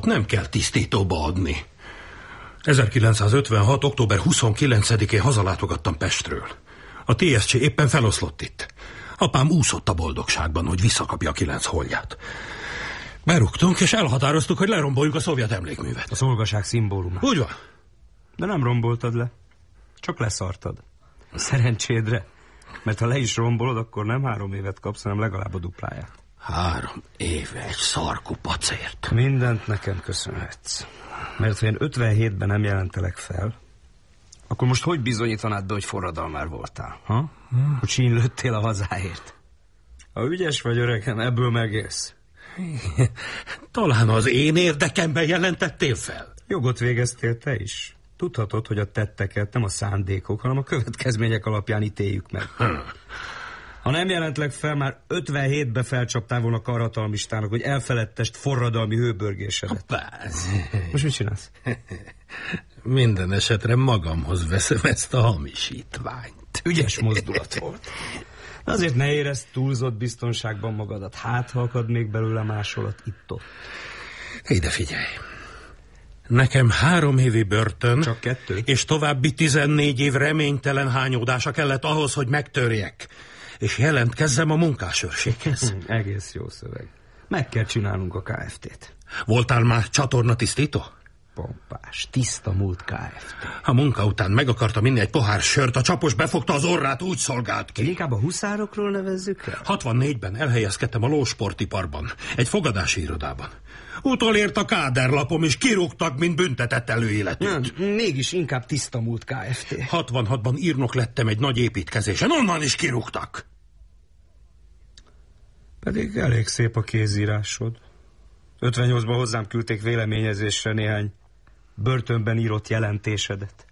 nem kell tisztítóba adni. 1956. október 29-én hazalátogattam Pestről. A TSC éppen feloszlott itt. Apám úszott a boldogságban, hogy visszakapja a 9 hollját. Berúgtunk, és elhatároztuk, hogy leromboljuk a szovjet emlékművet. A szolgaság szimbóluma. Úgy van. De nem romboltad le. Csak leszartad. Szerencsédre. Mert ha le is rombolod, akkor nem 3 évet kapsz, hanem legalább a dupláját. 3 éve egy szarkupacért. Mindent nekem köszönhetsz. Mert ha én 57-ben nem jelentelek fel, akkor most hogy bizonyítanád be, hogy forradalmár voltál? Ha? Hogy sínlődtél a hazáért? Ha ügyes vagy, öregem, ebből megélsz. Talán az én érdekemben jelentettél fel. Jogot végeztél te is. Tudhatod, hogy a tetteket nem a szándékok, hanem a következmények alapján ítéljük meg. Ha nem jelentlek fel, már 57-be felcsaptál volna karhatalmistának, hogy elfeledtest forradalmi hőbörgésedet. Most mit csinálsz? Minden esetre magamhoz veszem ezt a hamisítványt. Ügyes mozdulat volt. Azért ne érezd túlzott biztonságban magadat. Hát, ha akad még belőle másolat itt-ott. Ide figyelj. Nekem 3 évi börtön. Csak 2? És további 14 év reménytelen hányódása kellett ahhoz, hogy megtörjek. És jelentkezzem a munkásőrséghez. Egész jó szöveg. Meg kell csinálnunk a KFT-t. Voltál már csatornatisztító? Pompás, tiszta múlt KFT. A munka után meg akartam inni egy pohár sört, a csapos befogta az orrát, úgy szolgált ki. Inkább a huszárokról nevezzük el? 64-ben elhelyezkedtem a lósportiparban, egy fogadási irodában. Utolért a káderlapom, és kirúgtak, mint büntetett előéletűt. Mégis inkább tiszta múlt KFT. 66-ban írnok lettem egy nagy építkezésen, onnan is kirúgtak. Pedig elég szép a kézírásod. 58-ban hozzám küldték véleményezésre néhány börtönben írott jelentésedet.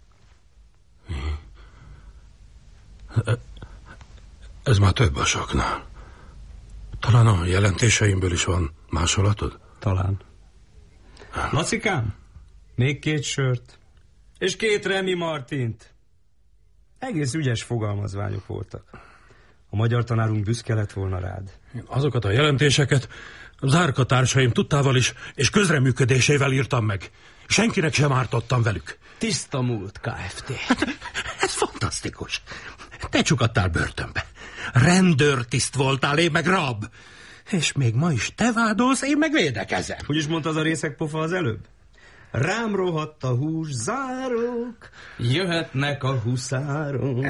Ez már több a soknál. Talán a jelentéseimből is van másolatod? Talán. Lacikám, még 2 sört. És 2 Remy Martint. Egész ügyes fogalmazványok voltak. A magyar tanárunk büszke lett volna rád. Azokat a jelentéseket zárkatársaim tudtával is, és közreműködésével írtam meg. Senkinek sem ártottam velük. Tiszta múlt KFT. Ez fantasztikus. Te csukadtál börtönbe. Rendőrtiszt voltál, én meg rab. És még ma is te vádolsz, én meg védekezem. Hogy is mondta az a részeg pofa az előbb? Rám rohadt a hús, zárok, jöhetnek a huszárok.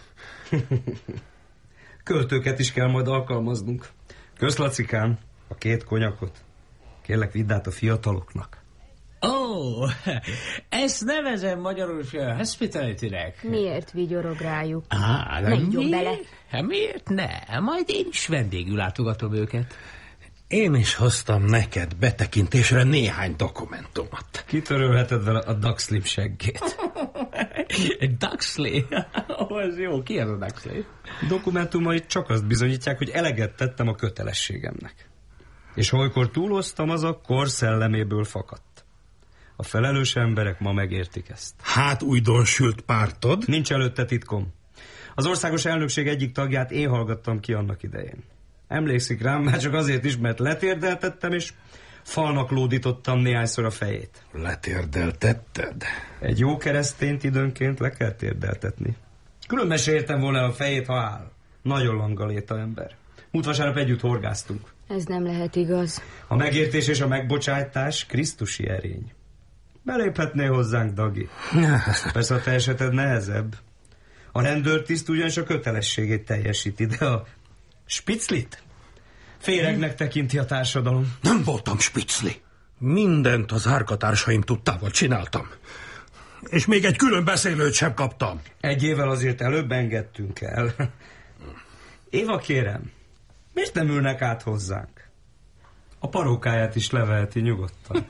Költőket is kell majd alkalmaznunk. Kösz, Lacikám, a 2 konyakot. Kérlek, vidd át a fiataloknak. Ó, ezt nevezem magyarul hospitality-nek. Miért vigyorog rájuk? Menjünk bele. Miért ne? Majd én is vendégül látogatom őket. Én is hoztam neked betekintésre néhány dokumentumot. Kitörölheted vele a Duxley seggét. Duxley? Ez jó, ki ez a Duxley? Dokumentumait csak azt bizonyítják, hogy eleget tettem a kötelességemnek. És ha olykor túloztam, az a kor szelleméből fakadt. A felelős emberek ma megértik ezt. Hát újdonsült pártod? Nincs előtte titkom. Az országos elnökség egyik tagját én hallgattam ki annak idején. Emlékszik rám, már csak azért is, mert letérdeltettem, és falnak lódítottam néhányszor a fejét. Letérdeltetted? Egy jó keresztényt időnként le kell térdeltetni. Különben se értem volna a fejét, ha áll. Nagyon langaléta ember. Múlt vasárnap együtt horgáztunk. Ez nem lehet igaz. A megértés és a megbocsátás krisztusi erény. Beléphetnél hozzánk, Dagi. Persze a te eseted nehezebb. A rendőrtiszt ugyanis a kötelességét teljesíti, de a spiclit féregnek tekinti a társadalom. Nem voltam spicli. Mindent az árkatársaim tudtával csináltam. És még egy külön beszélőt sem kaptam. 1 évvel azért előbb engedtünk el. Éva, kérem, miért nem ülnek át hozzánk? A parókáját is leveheti nyugodtan.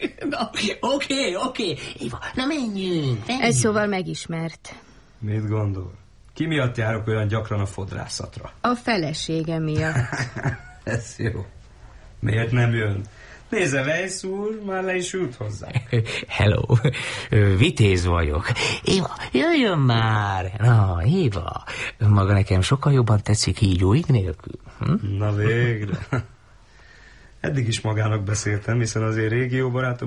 Oké. Éva, na menjünk. Egy szóval megismert. Mit gondol? Ki miatt járok olyan gyakran a fodrászatra? A felesége miatt. Ez jó. Miért nem jön? Nézze, Weiss úr, már le is ült hozzá. Hello, vitéz vagyok. Éva, jöjjön már. Na, Éva, maga nekem sokkal jobban tetszik hígyóig nélkül. Na végre. Eddig is magának beszéltem, hiszen azért régió barátom